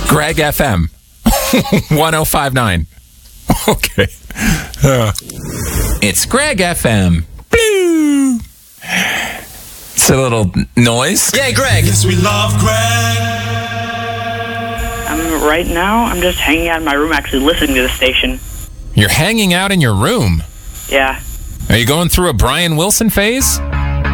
Greg FM 1059. Okay. It's Greg FM. Blue. It's a little noise. Yeah, Greg. Yes, we love Greg. Right now, I'm just hanging out in my room actually listening to the station. You're hanging out in your room. Yeah. Are you going through a Brian Wilson phase?